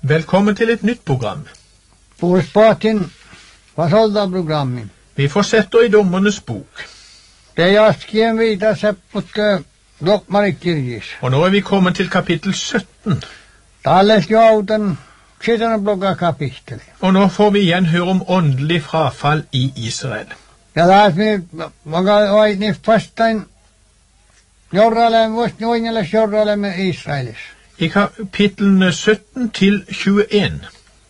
Velkommen til et nytt program. Puhuspatin vasolda-programmi. Vi fortsetter i Dommernes bok. Det jaskien videre sepput dokmarikirjis. Og nå er vi kommet til kapittel 17. Talles jo den skittende blogga kapittel. Og nå får vi igjen høre om åndelig frafall i Israel. Ja, da er vi vaga fastain jorralem vostnjoinjelle jorralem Israelis. I kapitlene 17 til 21.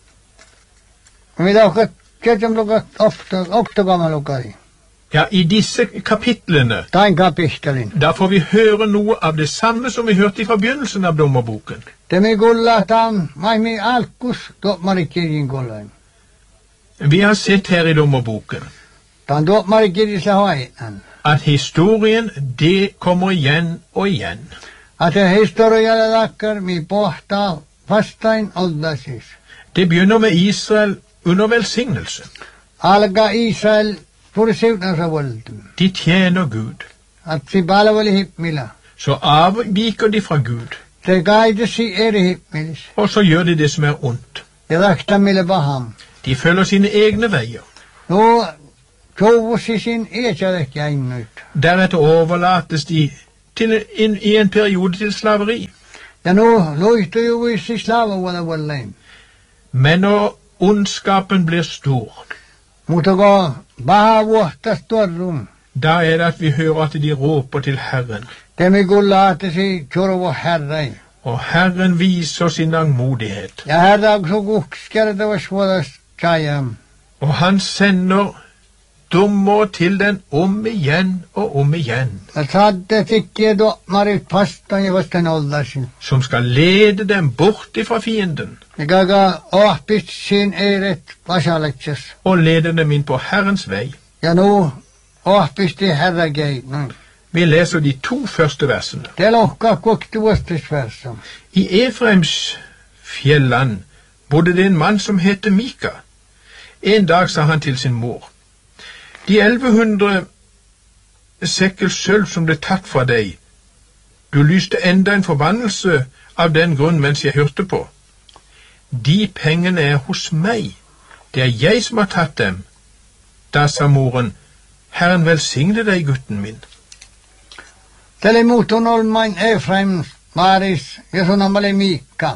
Vi da skittende blogga oktogammalukari. Ja, i disse kapitlene, Tain kapittelin. da får vi høre noe av det samme som vi hørte fra begynnelsen av dommerboken. Det mi gulla tam, maimi alkus dokmarikirjin gullain. Vi har sett her i dommerboken Tan dokmarikirjis lahainan. at historien, det kommer igjen og igjen. At det historialle dakker mi pohta fastain oldasis. Det begynner med Israel under velsignelse. Alga Israel pursiutnansa voldum. De tjener Gud. At si balavali hippmila. Så avviker de fra Gud, Det gaide si eri hippmilis. og så gjør de det som er ondt. Det dakta mille baham. De følger sine egne veier. Nå tovus i sin ekjadek jainut. Deretter overlates de i en periode til slaveri. Ja nå loitu jo i si slava wala wallaim. Men når ondskapen blir stor, Mutta gå baha vuotta storrum. da er det at vi hører at de råper til Herren. Det mi gulla at si tjorovo herrei. Og Herren viser sin langmodighet. Ja herra så gukskere det var svodas tjajam. Og han sender dommer til den om igjen og om igjen, At hadde fikk då marit pastan jeg vastan oldasin. som skal lede dem bort ifra fienden, Gaga åpist sin eret vasalekses. og lede dem inn på Herrens vei. Ja nå åpist i herregei. Vi leser de 2 første versene. Det lokka kokte vostisversum. I Efraims fjelland bodde det en mann som hette Mika. En dag sa han til sin mor: De 1100 sekkel sølv som ble tatt fra deg, du lyste enda en forbannelse av den grunn mens jeg hørte på. De pengene er hos meg, det er jeg som har tatt dem. Da sa moren: Herren velsigne deg, gutten min. Telemuton olmain Efraim maris ja sun amale Mika.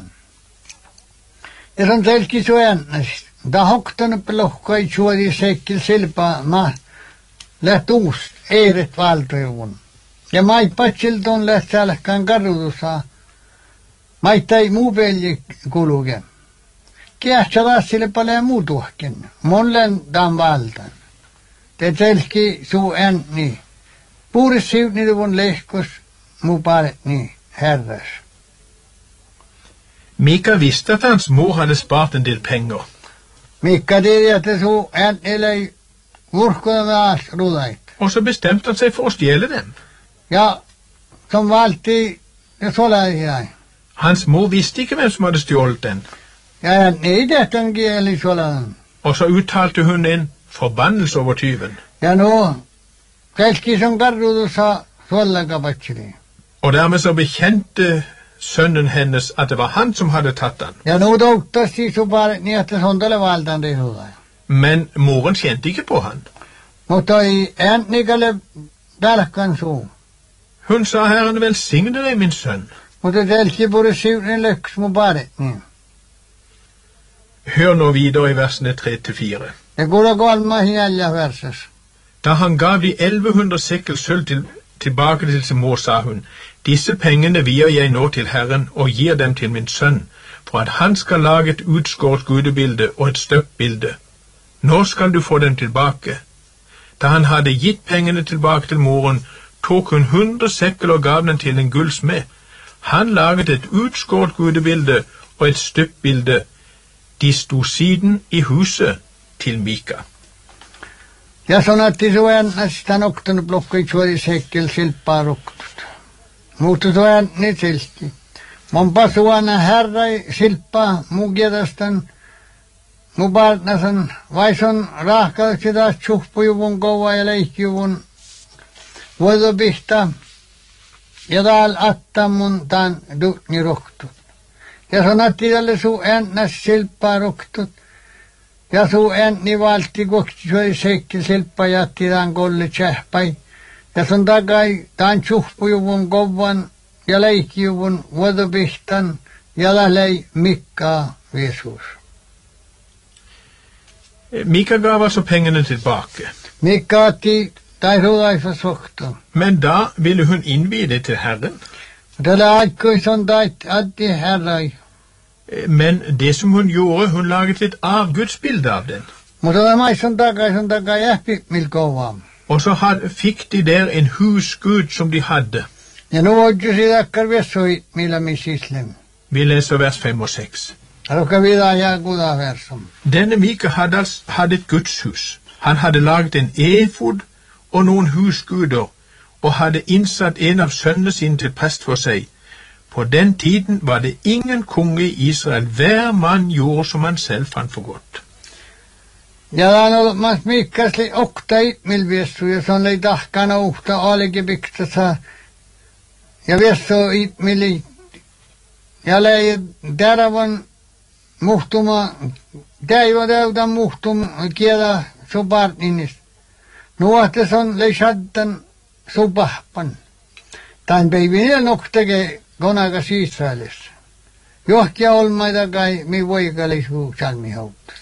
Ja sun telki suennast. Da hoktan pelokka i suori sekkel silpa ma läht uust eret valtoivun. Ja maipatsilton läht säälkään karrutussa. Maittai muu pelji kuluge. Kiähtsä taas sille paljon muu tuhken. Mollen dan valtan. Te telki suu enni. Puuris siutni tuvun lehkos muu paret ni herras. Mika visste at hans mor hadde spart en del penger. Mikka tiedä, että suu en elei urkkoja taas rudait. Og så bestemte han seg for å stjele dem. Ja, som valgte det solaiai. Hans mor visste ikke hvem som hadde stjålet den, Ja, ei tehtävän kieli solan. og så uttalte hun en forbannelse over tyven. Ja no, kelki som karrutussa sollakapatsili. Og dermed så bekjente sønnen hennes at det var han som hadde tatt den. Ja no touttasti suparet niin, että sondale valtan det rudai. Men moren kjente ikke på han. Mutta ei äännikalle talkan suu. Hun sa: Herren velsigne deg, min sønn. Mutta telki puri siunin löks mu paret niin. Hør nå videre i versene 3-4. Ja kuule kolma hiälja versas. Da han gav de 1100 sekkel sølv tilbake til sin mor, sa hun: Disse pengene vier jeg nå til Herren og gir dem til min sønn, for at han skal lage et utskåret gudebilde og et støpbilde. Nå skal du få dem tilbake. Da han hadde gitt pengene tilbake til moren, tok hun 100 sekkel og gav den til en gullsmed. Han laget et utskåret gudebilde og et støpbilde. De sto siden i huset til Mika. Ja sanatti suennasta noktanut blokkoi suori sekkel silppaa ruktut. Mutta suenni silti. Monpa suona herrai silppaa mugiedastan mubarnasan vaison rahkaiksi taas tjuhpujuvun kova ja leikkijuvun vuodopihta ja taal attamun taan duutni rohtut. Ja sanottiin tälle suu ennäs silppaa ruktut. Ja suu enni valti kohti syöi seikki silppaa jätti tämän kolli tsähpäi. Ja sun takai tämän tjuhpujuvun kovan ja leikkijuvun vuodopihtan ja lählei Mikkaa Jeesus. Mika gav alltså pengarna tillbaka. Mikka otti taisuudaifa sohtoon. Men da ville hun innvie det til Herren. Tällä aikoi son atti herrai. Men det som hun gjorde, hun laget et avgudsbilde av den. Mutta tämä son takai jähpi milkovaam. Og så fikk de der en husgud som de hadde. Ja nu voidju siitä akkar vessoi millä missislem. Vi leser vers 5 og 6. Alukka vida ja kuda versum. Denne Mika hadde et gudshus. Han hadde laget en efod og noen husguder, og hadde innsatt en av sønnene sine til prest for seg. På den tiden var det ingen konge i Israel. Hver mann gjorde som han selv fant for godt. Ja tämä on ollut mas Mikkasli oktai milviessu, ja se on lei tahkana uhta olikin piktasa. Ja viessu itmili. Ja lei terävän muhtuma, täivä täytän muhtum kielä suparninis. Nuohtes on lei shaddan supahpan. Tämän päivinen noktake konakas Israelissa. Johtia olmaita kai mi voikalisuu salmihauttas.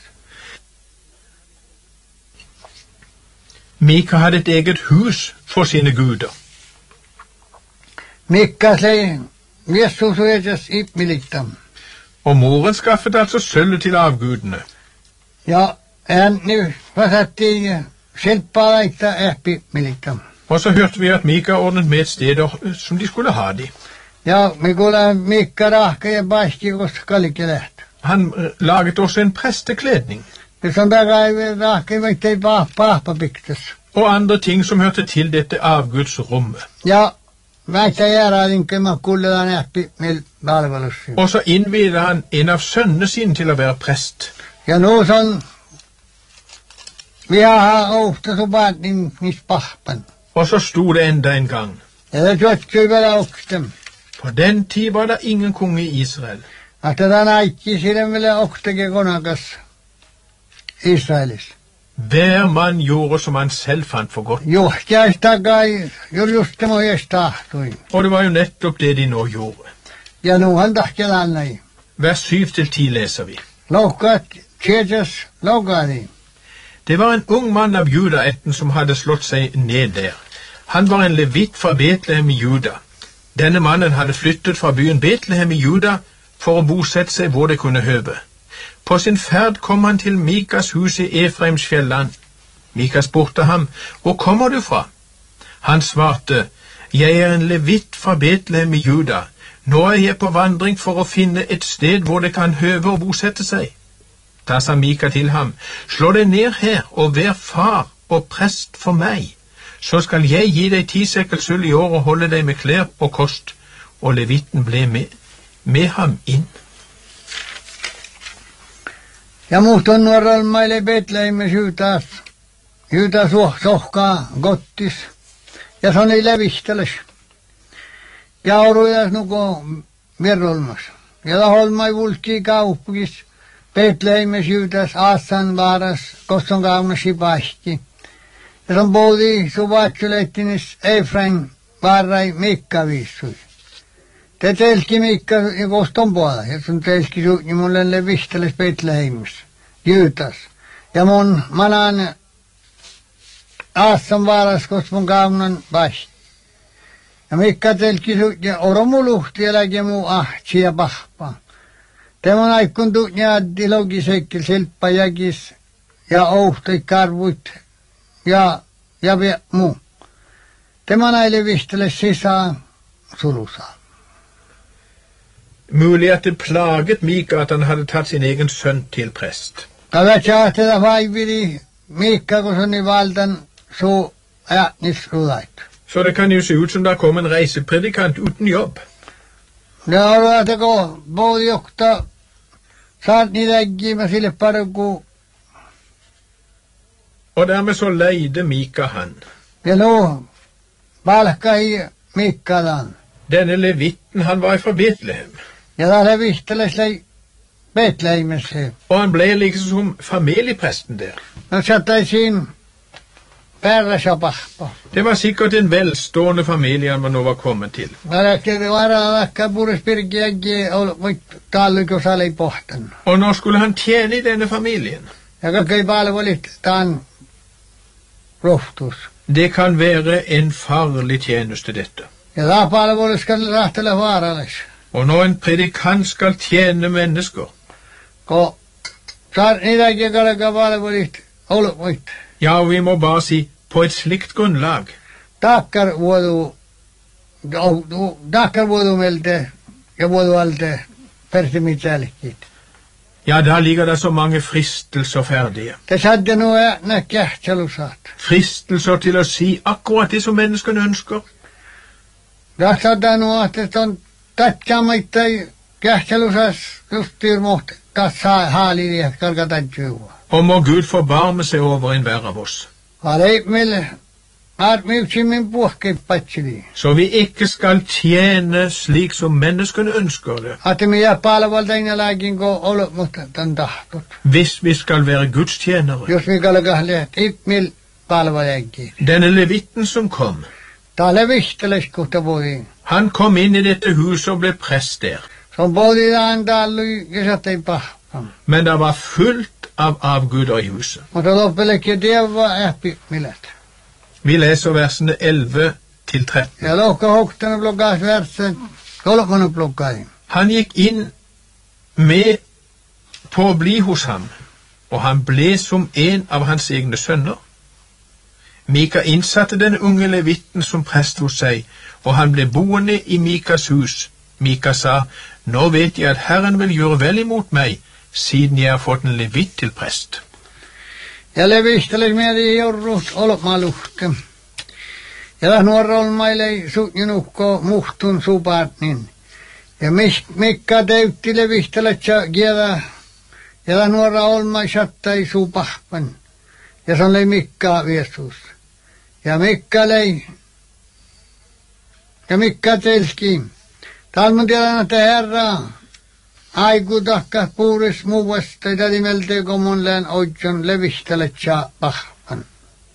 Mika hadde et eget hus for sine guder. Mikka lei Jeesus uetas ipmilittam. Og moren skaffet altså sølvet til avgudene. Ja änni vasatti silppaa laittaa ipmilittam. Og så hørte vi at Mika ordnet med et sted som de skulle ha de. Ja me kuulee Mikka rahka ja paiski koska kalike lähtö. Han laget også en prestekledning. Det on takai rahka ei pahpa piktas. Og andre ting som hørte til dette avgudsrommet. Ja väitä jäärälinke mä kuuletaan äppi mil palvelussa. Og så innviede han en av sønnene sine til å være prest. Ja nu son vi har ofta så barnin mis pahpan. Og så stod det enda en gang. Ja det tjötsy vielä oktem. På den tid var det ingen konge i Israel. Että tämän aikki siden vielä okteke konakas Israelis. Hver mann gjorde som han selv fant for godt. Johtiais takai just tahtui. Og det var jo nettopp det de nå gjorde. Ja nu han tahkelaan näin. Vers 7-10 leser vi. Loukaat tjetas loukaadi. Det var en ung mann av Judaætten som hadde slått seg ned der. Han var en levit fra Betlehem i Juda. Denne mannen hadde flyttet fra byen Betlehem i Juda for å bosette seg hvor det kunne høve. På sin ferd kom han til Mikas hus i Efraims fjelland. Mika spurte ham, «Hvor kommer du fra?» Han svarte, «Jeg er en levit fra Betlehem i Juda. Nå er jeg på vandring for å finne et sted hvor det kan høve å bosette seg.» Da sa Mika til ham, «Slå deg ned her og vær far og prest for meg. Så skal jeg gi deg 10 sekel sølv i år og holde deg med klær og kost.» Og levitten ble med ham inn. Ja muutun nuorolmaille Betlehemmis Juutas sohkaa gottis. Ja se oli levisteles. Ja orujas nuko verolmas. Ja laholmai vulkii kauppukis Betlehemmis Juutas Aassan vaaras koston kaunasi pahti. Ja son poudi suvaatsuleittinis Efraim vaarai Mikka viissui. Te telki Mikka koston puolella. Ja sun telki suutni mulle levisteles Betlehemmis Juutas. Ja mun manan Aassan vaaras koston kaunan pahti. Ja Mikka telki suutni oromuluhti eläke muu ahtsi ja pahpa. Temon aikun tuutni addi logisekki silppa jäkis ja ouhtoi karvuit ja muu. Temon ei visteles sisään sulusaan. Mulig at det plaget Mika at han hadde tatt sin egen sønn til prest. Ja vet jag att det vaiviri Mikka kun sun i valdan så ätnis rudait. Så det kan jo se ut som det kom en reisepredikant uten jobb. Ja har att det går både jokta saat ni läggi med sille paruku. Og dermed så leide Mika han. Ja nu palkka i Mikkalan. Denne levitten, han var fra Betlehem. Ja da vihteles lei Betleimes. Og han ble liksom som familiepresten der. No sattaisin Pärräsopahpo. Det var sikkert en velstående familie han nå var kommet til. Vaikka puris pirkiäkin oli tallikusali pohtan. Og nå skulle han tjene i denne familien. Ja kaikki palvelit tämän rohtus. Det kan være en farlig tjeneste, dette. Ja tämä palvelu skal rahtele vaarallis. Og når en predikant skal tjene mennesker, Ko saar niitäkin kalka palvelit olvoit. ja, vi må bare si, på et slikt grunnlag, Takkar vuodu melte ja vuodu alte persimitsälikkiit. ja, da ligger det så mange fristelser ferdige. Te sadde nu nä kähtselusaat. Fristelser til å si akkurat det som menneskene ønsker. Da sadde nu että on tatsamittai kähtselusas justiin moht tässä haaliin kalka tatjuua. Og må Gud forbarme seg over enhver av oss, Alei meille armiuksimin puhkeippatsili. så vi ikke skal tjene slik som menneskene ønsker det, Ati me jää palveltaina lääkin ko olo mutta tän tahtot. hvis vi skal være Guds tjenere. Jos me kalkahleet ikmil palveleekin. Denne levitten som kom, Täällä vihteles kohta voi. han kom inn i dette huset og ble prest der, Se on pohdillaan täällä kesätei pahpam. men det var fullt av avguder i huset. Mutta loppelekin tievaa ähpi millet. Vi leser versene 11 til 13. Ja lohka hoktana blokkaas versen kolmonen blokkai. Han gikk inn med på å bli hos ham, og han ble som en av hans egne sønner. Mika innsatte den unge levitten som prest hos seg, og han ble boende i Mikas hus. Mika sa, nå vet jeg at Herren vil gjøre vel imot meg, siden jeg har fått en levitt til prest. Ja levisteles mieti jorrut olmaluhke. Ja nuora olmailei suutnukko muhtun supaatnin. Ja Mikka teytti levistelet ja kiedä. Ja nuora olmai sattai supahpan. Ja se lei Mikka viesus. Ja Mikka lei. Ja Mikka telski. Talman tiedän, että herra. Aiku takka puuris muuvasta ja nimeltä kommunlään oitjon levistelet ja pahpan.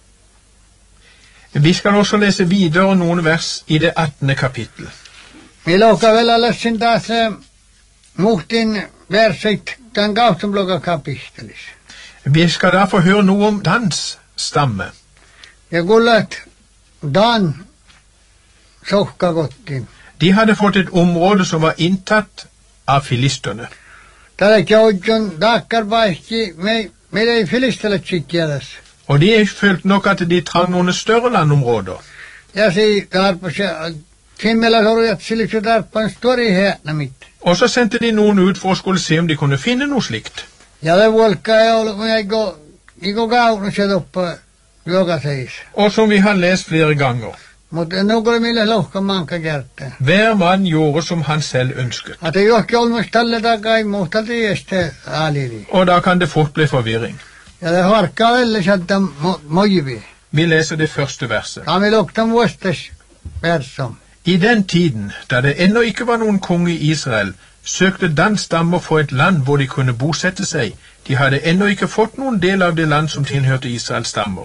Vi skal også lese videre noen vers i det 18. kapittel. Miloka vielä lässin taas muhtin versit tämän kautsenbloka kapistelis. Vi skal da få høre noe om Dans stamme. Ja kuulet Dan sohkakottiin. De hadde fått et område som var inntatt av filisterne. Tälläkin oitjon takkar paikki meillä ei filistelet sikkiätäs. Og de følte nok at de trang noen større landområder. Ja si tarpas ja simmellä sorjat siliksi tarpan stori häänämit. Og så sendte de noen ut for å skulle se om de kunne finne noe slikt. Ja det volkaa ei ollut, men eikö kaunus ja toppa joka seis. Og som vi har lest flere ganger, Mutta nukulle mille lohka manka kertaa. hver mann gjorde som han selv ønsket. Att ei johki olmas tälle takai muhtalti este alili. Og da kan det fort bli forvirring. Ja det harkkaa välillä sieltä mojivi. Vi leser det første verset. Kami loktan vuostas versom. I den tiden, da det ennå ikke var noen konge i Israel, søkte Dans stammer for et land hvor de kunne bosette seg. De hadde ennå ikke fått noen del av det land som tilhørte Israels stammer.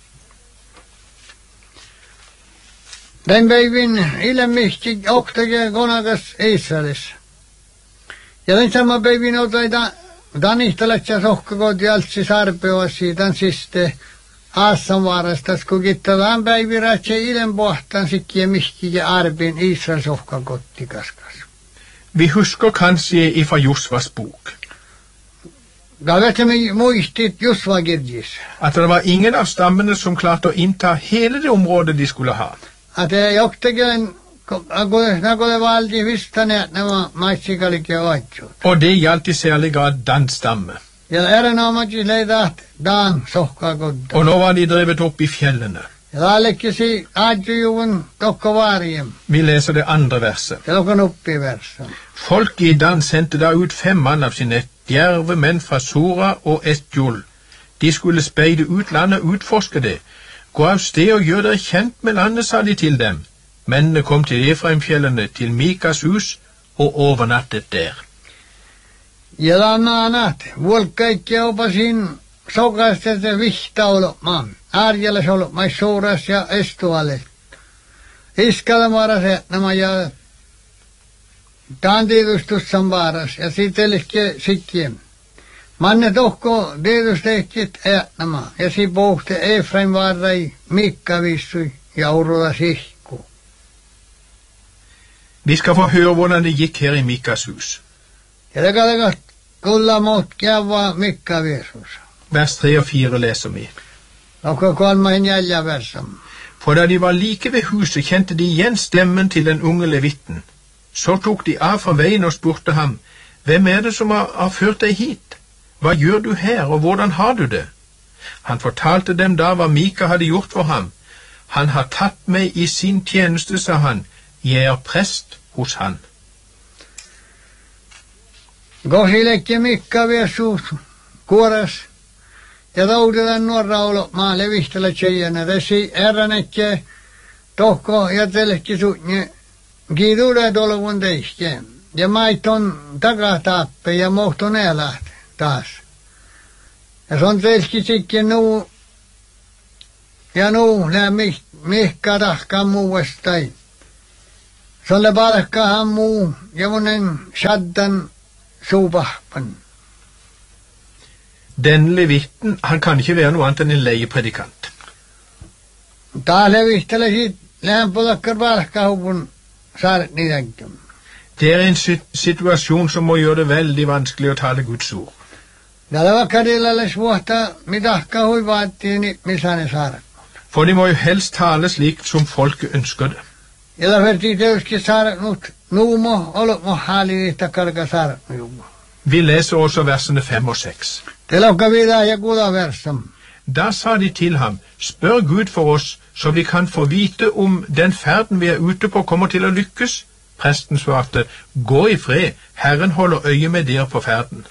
Den päivin ilmihti oktage konakas Israelis. Ja den sama päivin otaita Danihtalet ja sohkakot jaltsi sarpeoasi tämän siste Aassanvaarastas, kun kittataan päiviratse ilm pohtan sikkiä mihki ja arbin Israel sohkakotti kaskas. Vi husker kanskje ifra Josvas bok Gavetemi muistit Josva kirjis. at det var ingen av stammene som klarte å innta hele det området de skulle ha. Att joktagen nakole valdi vistane nämä maitsikalik ja oitsut. Og det gjaldt i særlig grad Dans stamme. Ja erinomaisesti leidat Dan sohkakotta. Og nå var de drevet opp i fjellene. Ja täällekisi aadjujuvun tokko vaariem. Vi leser det andre verset. Ja lokan oppi versa. Folk i Dan sendte da ut 5 mann av sine djerve menn fra Sora og Estjol. De skulle speide ut landet og utforske det. Gå av sted og gjør dere kjent med landet, sa de til dem. Mennene kom til Efraimfjellene, til Mikas hus, og overnattet der. Ja laanat, vuolkkaikki opasin sokastete vihtaulopmaan. Arjelle solopmai suuras ja estualle. Iskalamara nämä ja taantiedustussan vaaras ja siteliske sikkien. Manne tohko tiedustekit nämä ja si pohti Efraim vaarai Mikka vissui ja uruda sihku. Vi skal få høre hvordan det gikk her i Mikas hus. Ja det kulla mot käva Mikka vissus. Vers 3 og 4 leser vi. Nokko 3 versam. For da de var like ved huset, kjente de igjen stemmen til den unge levitten. Så tok de av fra veien og spurte ham, hvem er det som har ført deg hit? Hva gjør du her, og hvordan har du det? Han fortalte dem da hva Mika hadde gjort for ham. Han har tatt meg i sin tjeneste, sa han. Jeg er prest hos han. Gosilekki Mikka vissus kuoras. Ja taudetaan nuorraulo maalle vihtellä tjeijänä. Resi eränekke tohko ja telekki suutne kiituudea tolvun teiske. Ja maiton takatappe ja mohton elät taas. Ja se on telki sikki nuu. Ja nuu nää mihka tahkaa muuestain. Se on lepalkkahan muu ja monen shaddan suupahpan. Den levitten, han kan ikke være noe annet enn en leiepredikant. Taas levihtele siit lämpölakkar palkkahupun saaret niitäkin. Det er en situasjon som må gjøre det veldig vanskelig å tale Guds ord. Tällä vaikka tillalles vuotta mitahka huivaattiin, niin missä ne saaret. For de må jo helst tale slik som folket ønsker det. Ja lähti tietysti saaret nuumo, olmo haaliviihtä kalka saaret nuumo. Vi leser også versene 5 og 6. Telokka videre ja kudaversam. Da sa de til ham, spør Gud for oss, så vi kan få vite om den ferden vi er ute på kommer til å lykkes. Presten svarte, gå i fred, Herren holder øye med dere på ferden.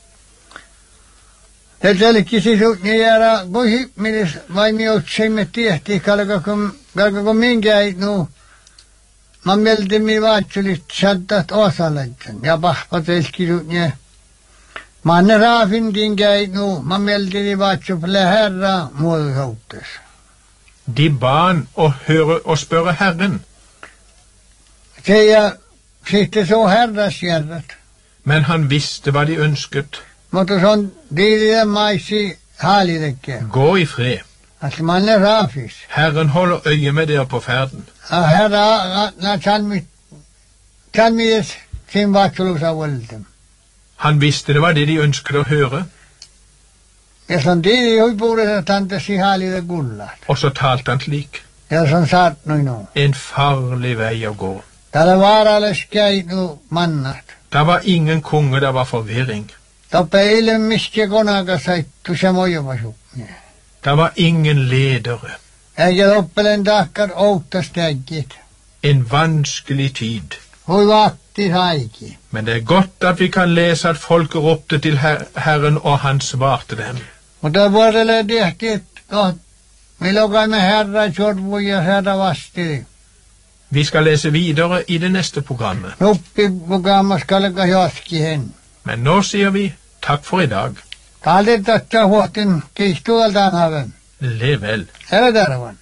Det telkki sisutni jäädä, kun hipmilis vain joutseimme tiehti, kalkako minkäit nuu. Mä mieltin mi vaatsulit saddat osalaitsen ja pahpa telkki sutni. Mä anne raafin tinkäit nuu, mä mieltin vaatsuple herra muodosautes. De ban å høre og spørre Herren. Se ja sitten se on herrasjärrat. Men han visste hva de ønsket. Mutta se on diiliden maisi haalidekke. Gå i fred. Altså man er raafis. Herren holder øye med dere på ferden. Herra, tanmides sin vatsulusa voldem. Han visste det var det de ønsket å høre. Ja se on diili huipuudessa tantesi haalide gullat. Og så talte han slik. Ja se on saatnui no. En farlig vei å gå. Täällä vaaralles käy nu mannat. Det var ingen konge, det var forvirring. Toppe ilmiske konaga saittu se mojopasuk. Det var ingen ledere. Eikä toppelen takkar outtastäkit. En vanskelig tid. Hui vaatti haiki. Men det er godt at vi kan lese at folket ropte til Herren, og han svarte dem. Mutta vuodelle tehtiin, milloin herra jorvu ja herra vastili. Vi skal lese videre i det neste programmet. Nuppiprogrammet kalka jaski hen. Men nå sier vi takk for i dag. Taldet tatsa huotin kiistuvaltaan haven. Lev vel. Älä tarvan.